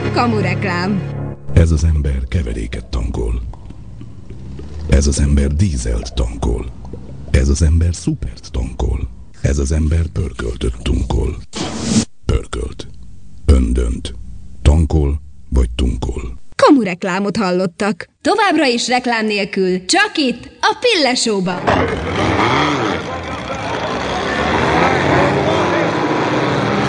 Kamureklám. Ez az ember keveréket tankol. Ez az ember dízelt tankol. Ez az ember szupert tankol. Ez az ember pörköltöt tunkol. Pörkölt. Öndönt. Tankol vagy tunkol. Kamureklámot hallottak. Továbbra is reklám nélkül, csak itt, a Pille Show-ban.